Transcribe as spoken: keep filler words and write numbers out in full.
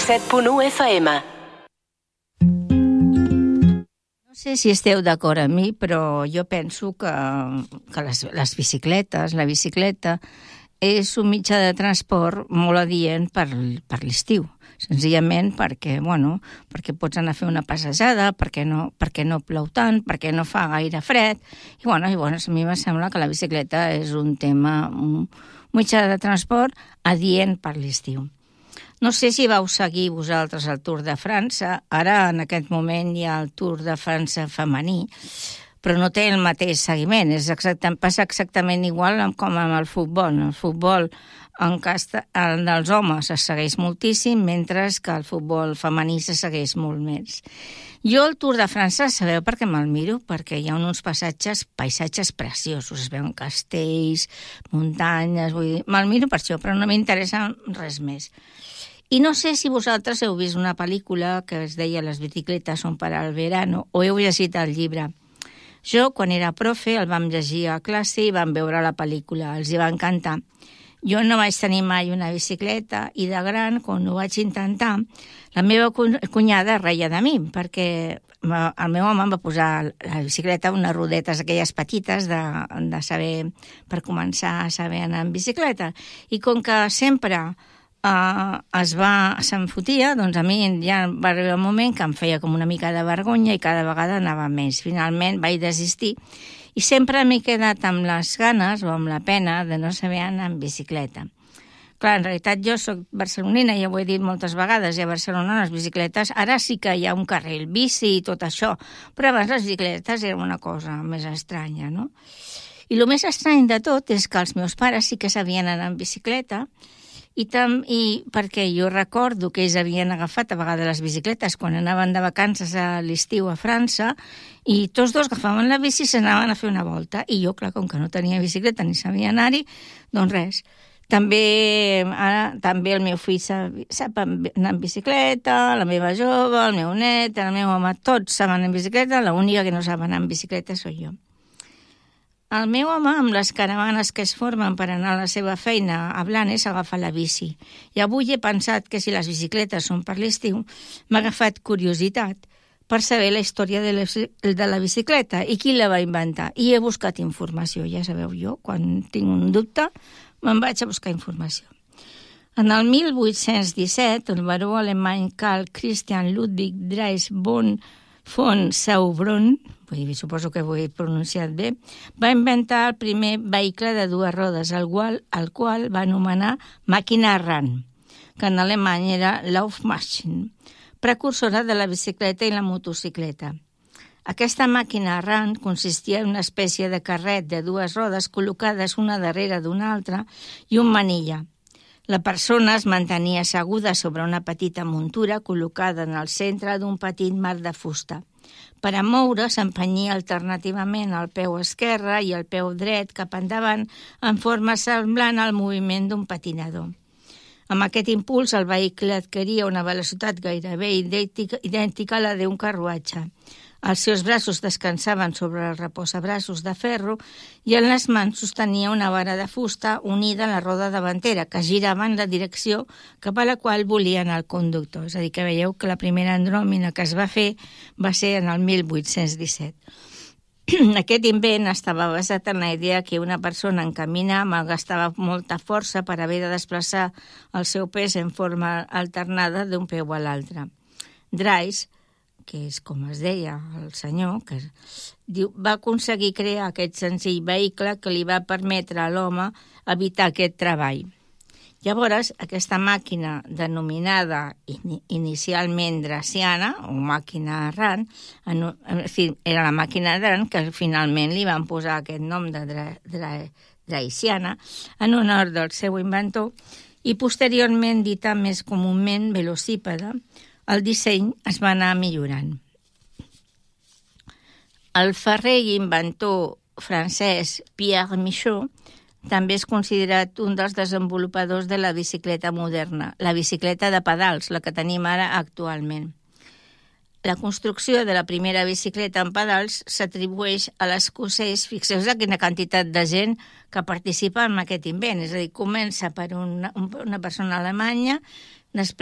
set punt u F M. No sé si esteu d'acord amb mi, però jo penso que, que les, les bicicletes, la bicicleta, és un mitjà de transport molt adient per, per l'estiu. Senzillament perquè, bueno, perquè pots anar a fer una passejada, perquè no, perquè no plou tant, perquè no fa gaire fred. I, bueno, i bueno, a mi em sembla que la bicicleta és un tema, un mitjà de transport adient per l'estiu. No sé si vau seguir vosaltres el Tour de França. Ara, en aquest moment, hi ha el Tour de França femení, però no té el mateix seguiment. És exacte, passa exactament igual com amb el futbol. El futbol en cas el dels homes es segueix moltíssim, mentre que el futbol femení se segueix molt més. Jo el Tour de França, sabeu per què me'l miro? Perquè hi ha uns passatges, paisatges preciosos. Es veuen castells, muntanyes... Vull dir, me'l miro per això, però no m'interessa res més. I no sé si vosaltres heu vist una pel·lícula que es deia Les bicicletes són para el verano, o heu llegit el llibre. Jo, quan era profe, el vam llegir a classe i vam veure la pel·lícula. Els hi va encantar. Jo no vaig tenir mai una bicicleta i de gran, quan ho vaig intentar, la meva cunyada reia de mi, perquè el meu home em va posar la bicicleta unes rodetes aquelles petites de, de saber, per començar a saber anar en bicicleta. I com que sempre Uh, es va, se'n fotia, doncs a mi ja va arribar un moment que em feia com una mica de vergonya i cada vegada anava més. Finalment vaig desistir i sempre m'he quedat amb les ganes o amb la pena de no saber anar en bicicleta. Clar, en realitat jo soc barcelonina, ja ho he dit moltes vegades, i a Barcelona les bicicletes, ara sí que hi ha un carril bici i tot això, però abans les bicicletes eren una cosa més estranya, no? I el més estrany de tot és que els meus pares sí que sabien anar en bicicleta, I, tam, i perquè jo recordo que ells havien agafat a vegades les bicicletes quan anaven de vacances a l'estiu a França i tots dos agafaven la bici i s'anaven a fer una volta. I jo, clar, com que no tenia bicicleta ni sabia anar-hi, doncs res. També, ara, també el meu fill sap, sap anar en bicicleta, la meva jove, el meu net, el meu home, tots saben anar en bicicleta, l'única que no sap anar en bicicleta soc jo. El meu home, amb les caravanes que es formen per anar a la seva feina a Blanes, agafa la bici. I avui he pensat que si les bicicletes són per l'estiu, m'ha agafat curiositat per saber la història de la, de la bicicleta i qui la va inventar. I he buscat informació. Ja sabeu, jo, quan tinc un dubte, me'n vaig a buscar informació. En el mil vuit-cents disset, el baró alemany Karl Christian Ludwig Drais von von Sauerbrunn, vull dir, suposo que ho he pronunciat bé, va inventar el primer vehicle de dues rodes, el qual, el qual va anomenar màquina errant, que en alemany era Laufmaschine, precursora de la bicicleta i la motocicleta. Aquesta màquina errant consistia en una espècie de carret de dues rodes col·locades una darrere d'una altra i un manilla. La persona es mantenia asseguda sobre una petita muntura col·locada en el centre d'un petit marc de fusta. Per a moure s'empenyia alternativament el peu esquerre i el peu dret cap endavant en forma semblant al moviment d'un patinador. Amb aquest impuls el vehicle adquiria una velocitat gairebé idèntica, idèntica a la d'un carruatge. Els seus braços descansaven sobre el reposabraços de ferro i en les mans sostenia una vara de fusta unida a la roda davantera que girava en la direcció cap a la qual volia anar el conductor. És a dir, que veieu que la primera andròmina que es va fer va ser en el mil vuit-cents disset. Aquest invent estava basat en la idea que una persona en caminar malgastava molta força per haver de desplaçar el seu pes en forma alternada d'un peu a l'altre. Drais, que és com es deia el senyor, que diu, va aconseguir crear aquest senzill vehicle que li va permetre a l'home evitar aquest treball. Llavors, aquesta màquina denominada in inicialment draciana, o màquina errant, en, en fi, era la màquina errant que finalment li van posar aquest nom de dra, dra, draiciana en honor del seu inventor i posteriorment dita més comúment velocípede. El disseny es va anar millorant. El ferrer i inventor francès Pierre Michaud també és considerat un dels desenvolupadors de la bicicleta moderna, la bicicleta de pedals, la que tenim ara actualment. La construcció de la primera bicicleta en pedals s'atribueix a l'escocès. Fixeu-vos quina quantitat de gent que participa en aquest invent. És a dir, comença per una, una persona alemanya, després